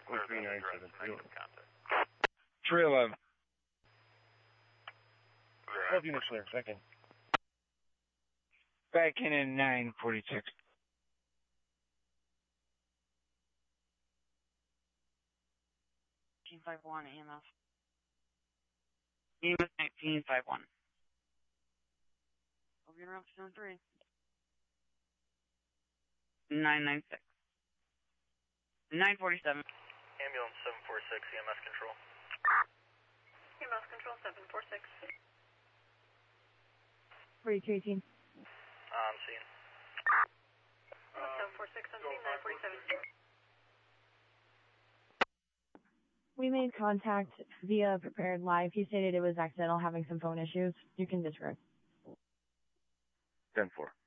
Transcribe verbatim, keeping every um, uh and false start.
four three nine seven. three eleven. twelve units clear, second. Back in at nine forty-six. nineteen five one E M F. E M F nineteen five one. Over your route zone three. nine nine six. nine forty-seven. Ambulance seven four six, E M S control. E M S control seven four six. forty-two eighteen. Uh, I'm seeing. Uh, seven four six, I'm seeing nine forty-seven. We made contact via Prepared Live. He stated it was accidental, having some phone issues. You can disregard. ten four.